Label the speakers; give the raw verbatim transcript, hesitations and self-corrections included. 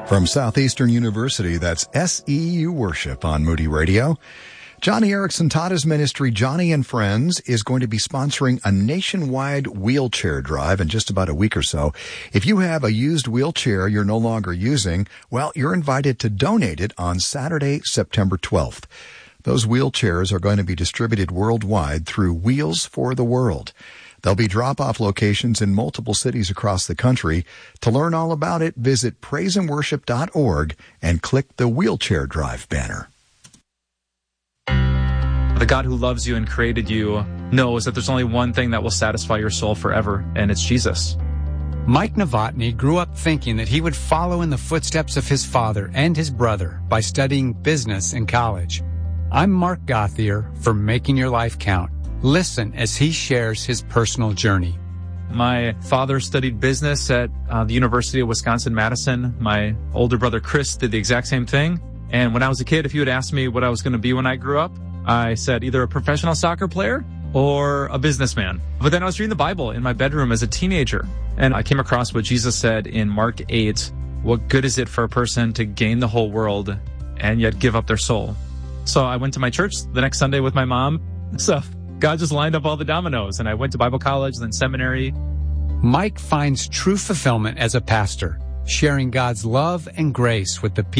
Speaker 1: From Southeastern University, that's S E U Worship on Moody Radio. Johnny Erickson taught his ministry, Johnny and Friends, is going to be sponsoring a nationwide wheelchair drive in just about a week or so. If you have a used wheelchair you're no longer using, well, you're invited to donate it on Saturday, September twelfth. Those wheelchairs are going to be distributed worldwide through Wheels for the World. There'll be drop-off locations in multiple cities across the country. To learn all about it, visit praise and worship dot org and click the Wheelchair Drive banner.
Speaker 2: The God who loves you and created you knows that there's only one thing that will satisfy your soul forever, and it's Jesus.
Speaker 3: Mike Novotny grew up thinking that he would follow in the footsteps of his father and his brother by studying business in college. I'm Mark Gauthier for Making Your Life Count. Listen as he shares his personal journey.
Speaker 2: My father studied business at uh, the University of Wisconsin-Madison. My older brother Chris did the exact same thing. And when I was a kid, if you had asked me what I was going to be when I grew up, I said either a professional soccer player or a businessman. But then I was reading the Bible in my bedroom as a teenager, and I came across what Jesus said in Mark eight, what good is it for a person to gain the whole world and yet give up their soul? So I went to my church the next Sunday with my mom. So God just lined up all the dominoes, and I went to Bible college, then seminary.
Speaker 3: Mike finds true fulfillment as a pastor, sharing God's love and grace with the people